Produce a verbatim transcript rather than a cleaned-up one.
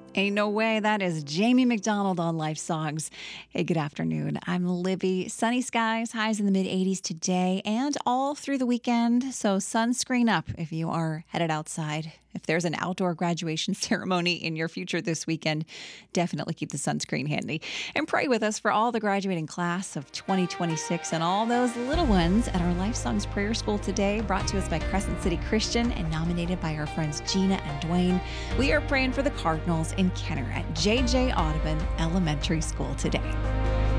Ain't no way. That is Jamie McDonald on Life Songs. Hey, good afternoon. I'm Libby. Sunny skies, highs in the mid eighties today and all through the weekend. So sunscreen up if you are headed outside. If there's an outdoor graduation ceremony in your future this weekend, definitely keep the sunscreen handy. And pray with us for all the graduating class of twenty twenty-six and all those little ones at our Life Songs Prayer School today, brought to us by Crescent City Christian and nominated by our friends Gina and Dwayne. We are praying for the Cardinals in Kenner at J J. Audubon Elementary School today.